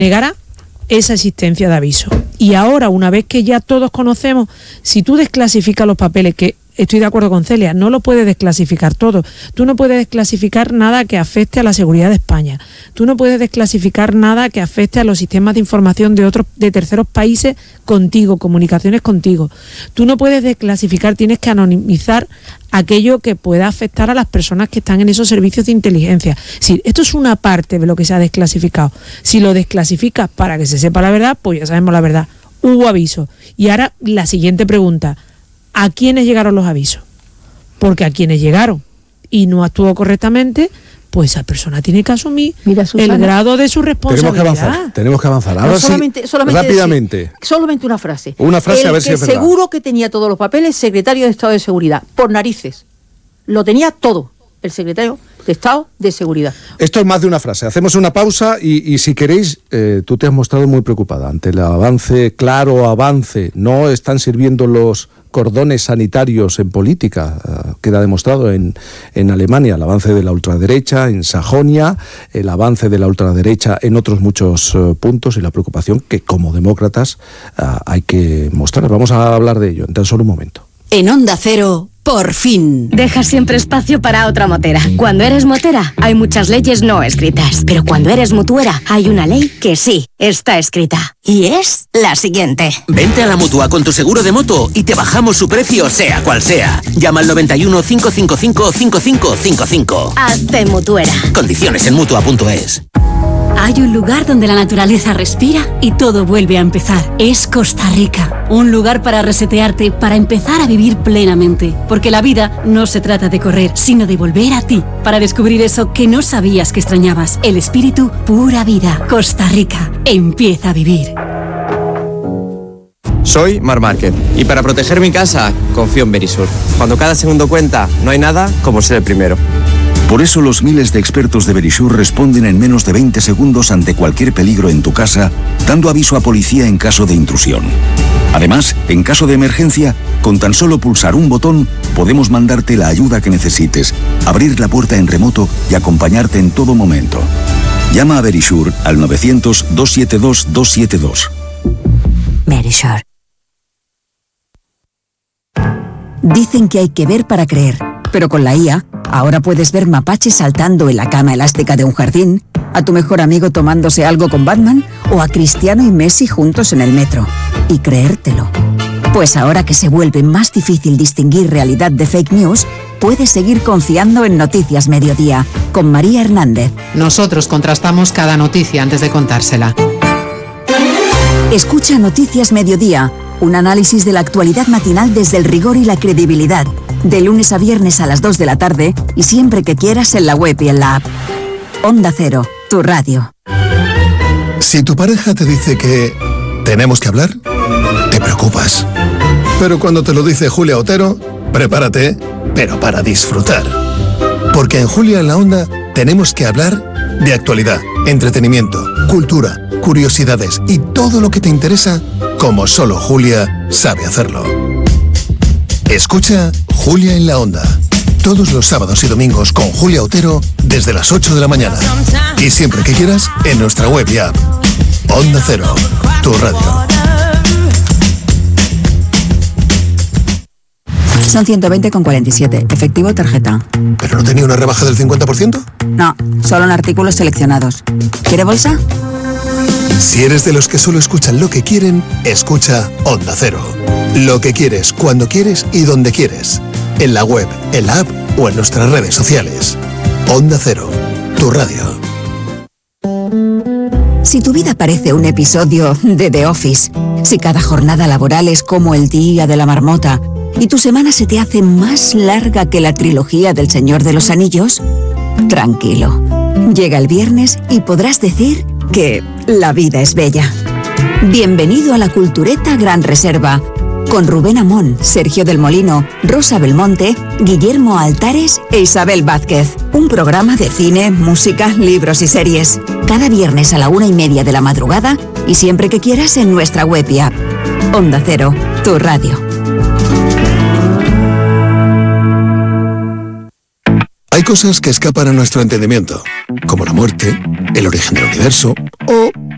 negara esa existencia de aviso. Y ahora, una vez que ya todos conocemos, si tú desclasificas los papeles, que estoy de acuerdo con Celia, no lo puedes desclasificar todo. Tú no puedes desclasificar nada que afecte a la seguridad de España. Tú no puedes desclasificar nada que afecte a los sistemas de información de terceros países contigo, comunicaciones contigo. Tú no puedes desclasificar, tienes que anonimizar aquello que pueda afectar a las personas que están en esos servicios de inteligencia. Sí, esto es una parte de lo que se ha desclasificado. Si lo desclasificas para que se sepa la verdad, pues ya sabemos la verdad. Hubo aviso. Y ahora la siguiente pregunta: ¿a quiénes llegaron los avisos? Porque a quienes llegaron y no actuó correctamente, pues esa persona tiene que asumir el grado de su responsabilidad. Tenemos que avanzar. Ahora solamente rápidamente. Solamente una frase. Una frase, a ver si es verdad. Seguro que tenía todos los papeles, secretario de Estado de Seguridad, por narices. Lo tenía todo, el secretario de Estado de Seguridad. Esto es más de una frase. Hacemos una pausa y si queréis, tú te has mostrado muy preocupada ante el claro avance. No están sirviendo los cordones sanitarios en política. Queda demostrado en Alemania el avance de la ultraderecha, en Sajonia, el avance de la ultraderecha en otros muchos puntos y la preocupación que como demócratas hay que mostrar. Vamos a hablar de ello en tan solo un momento. En Onda Cero, por fin. Deja siempre espacio para otra motera. Cuando eres motera, hay muchas leyes no escritas. Pero cuando eres mutuera, hay una ley que sí está escrita. Y es la siguiente. Vente a la Mutua con tu seguro de moto y te bajamos su precio, sea cual sea. Llama al 91 555 5555. Hazte mutuera. Condiciones en Mutua.es. Hay un lugar donde la naturaleza respira y todo vuelve a empezar. Es Costa Rica. Un lugar para resetearte, para empezar a vivir plenamente. Porque la vida no se trata de correr, sino de volver a ti. Para descubrir eso que no sabías que extrañabas. El espíritu pura vida. Costa Rica. Empieza a vivir. Soy Mar Márquez y para proteger mi casa confío en Verisur. Cuando cada segundo cuenta, no hay nada como ser el primero. Por eso los miles de expertos de Verisur responden en menos de 20 segundos ante cualquier peligro en tu casa, dando aviso a policía en caso de intrusión. Además, en caso de emergencia, con tan solo pulsar un botón, podemos mandarte la ayuda que necesites, abrir la puerta en remoto y acompañarte en todo momento. Llama a Verisur al 900-272-272. Verisur. Dicen que hay que ver para creer, pero con la IA, ahora puedes ver mapaches saltando en la cama elástica de un jardín, a tu mejor amigo tomándose algo con Batman o a Cristiano y Messi juntos en el metro. Y creértelo. Pues ahora que se vuelve más difícil distinguir realidad de fake news, puedes seguir confiando en Noticias Mediodía, con María Hernández. Nosotros contrastamos cada noticia antes de contársela. Escucha Noticias Mediodía, un análisis de la actualidad matinal desde el rigor y la credibilidad. De lunes a viernes a las 2 de la tarde y siempre que quieras en la web y en la app. Onda Cero, tu radio. Si tu pareja te dice que tenemos que hablar, te preocupas. Pero cuando te lo dice Julia Otero, prepárate, pero para disfrutar. Porque en Julia en la Onda tenemos que hablar de actualidad, entretenimiento, cultura, curiosidades y todo lo que te interesa, como solo Julia sabe hacerlo. Escucha Julia en la Onda, todos los sábados y domingos con Julia Otero desde las 8 de la mañana. Y siempre que quieras en nuestra web y app. Onda Cero, tu radio. Son 120,47, efectivo tarjeta. ¿Pero no tenía una rebaja del 50%? No, solo en artículos seleccionados. ¿Quiere bolsa? Si eres de los que solo escuchan lo que quieren, escucha Onda Cero. Lo que quieres, cuando quieres y donde quieres. En la web, en la app o en nuestras redes sociales. Onda Cero, tu radio. Si tu vida parece un episodio de The Office, si cada jornada laboral es como el día de la marmota y tu semana se te hace más larga que la trilogía del Señor de los Anillos, tranquilo. Llega el viernes y podrás decir que la vida es bella. Bienvenido a la Cultureta Gran Reserva, con Rubén Amón, Sergio del Molino, Rosa Belmonte, Guillermo Altares e Isabel Vázquez. Un programa de cine, música, libros y series. Cada viernes a la 1:30 de la madrugada y siempre que quieras en nuestra web y app. Onda Cero, tu radio. Hay cosas que escapan a nuestro entendimiento, como la muerte, el origen del universo o